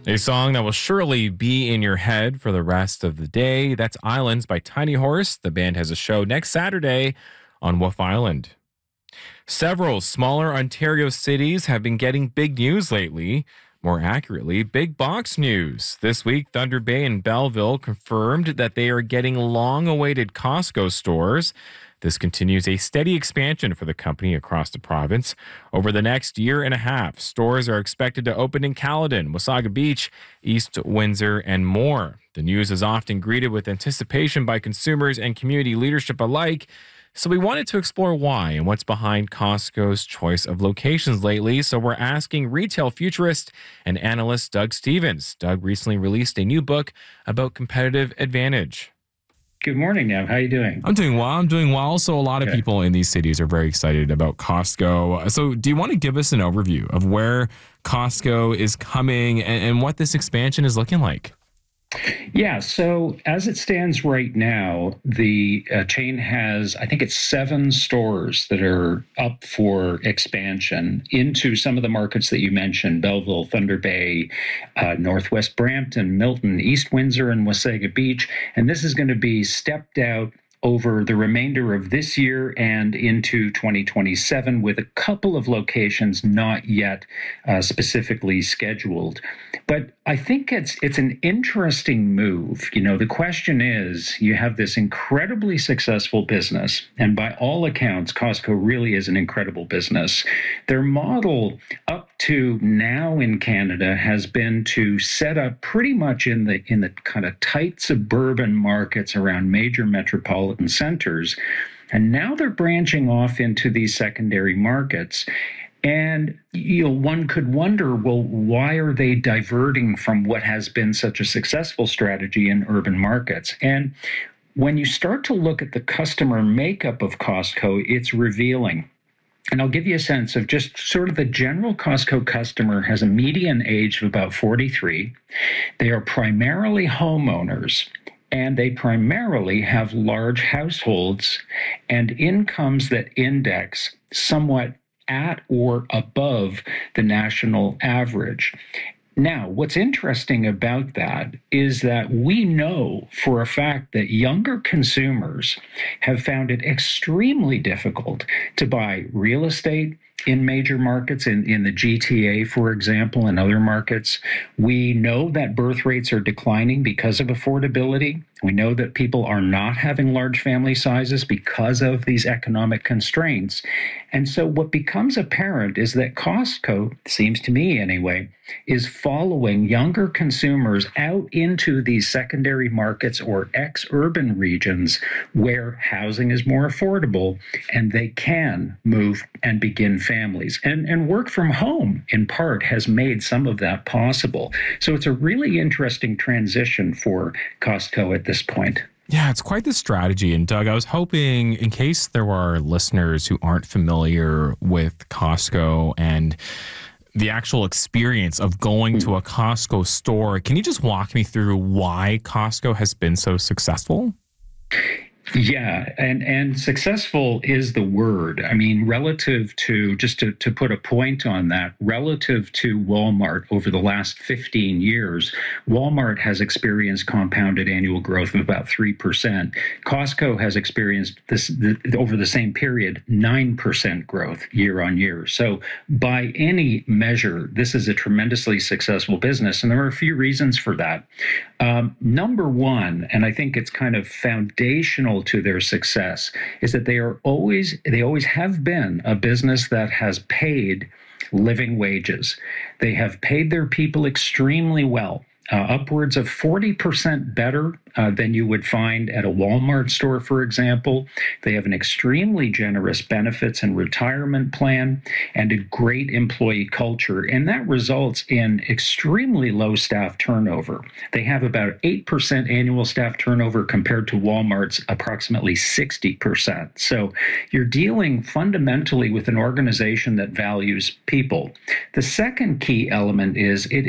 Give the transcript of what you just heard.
A song that will surely be in your head for the rest of the day. That's Islands by Tiny Horse. The band has a show next Saturday on Wolf Island. Several smaller Ontario cities have been getting big news lately. More accurately, big box news. This week, Thunder Bay and Belleville confirmed that they are getting long awaited Costco stores. This continues a steady expansion for the company across the province. Over the next year and a half, stores are expected to open in Caledon, Wasaga Beach, East Windsor, and more. The news is often greeted with anticipation by consumers and community leadership alike. So we wanted to explore why and what's behind Costco's choice of locations lately. So we're asking retail futurist and analyst Doug Stevens. Doug recently released a new book about competitive advantage. Good morning, Nev. How are you doing? I'm doing well. So a lot of people in these cities are very excited about Costco. So do you want to give us an overview of where Costco is coming and what this expansion is looking like? Yeah, so as it stands right now, the chain has, I think it's 7 stores that are up for expansion into some of the markets that you mentioned: Belleville, Thunder Bay, Northwest Brampton, Milton, East Windsor, and Wasaga Beach. And this is going to be stepped out over the remainder of this year and into 2027, with a couple of locations not yet specifically scheduled. But I think it's an interesting move. You know, the question is, you have this incredibly successful business, and by all accounts, Costco really is an incredible business. Their model up to now in Canada has been to set up pretty much in the kind of tight suburban markets around major metropolitan centers, and now they're branching off into these secondary markets. And one could wonder, well, why are they diverting from what has been such a successful strategy in urban markets? And when you start to look at the customer makeup of Costco, it's revealing. And I'll give you a sense of just sort of the general Costco customer has a median age of about 43. They are primarily homeowners, and they primarily have large households and incomes that index somewhat at or above the national average. Now, what's interesting about that is that we know for a fact that younger consumers have found it extremely difficult to buy real estate in major markets, in the GTA, for example, and other markets. We know that birth rates are declining because of affordability. We know that people are not having large family sizes because of these economic constraints. And so what becomes apparent is that Costco, seems to me anyway, is following younger consumers out into these secondary markets or ex-urban regions where housing is more affordable and they can move and begin families. And work from home, in part, has made some of that possible. So it's a really interesting transition for Costco at this point. Yeah, it's quite the strategy. And Doug, I was hoping, in case there were listeners who aren't familiar with Costco and the actual experience of going to a Costco store, can you just walk me through why Costco has been so successful? Yeah, and successful is the word. I mean, relative to, just to put a point on that, relative to Walmart over the last 15 years, Walmart has experienced compounded annual growth of about 3%. Costco has experienced this over the same period, 9% growth year on year. So by any measure, this is a tremendously successful business, and there are a few reasons for that. Number one, and I think it's kind of foundational to their success, is that they always have been a business that has paid living wages. They have paid their people extremely well. Upwards of 40% better than you would find at a Walmart store, for example. They have an extremely generous benefits and retirement plan and a great employee culture, and that results in extremely low staff turnover. They have about 8% annual staff turnover compared to Walmart's approximately 60%. So you're dealing fundamentally with an organization that values people. The second key element is it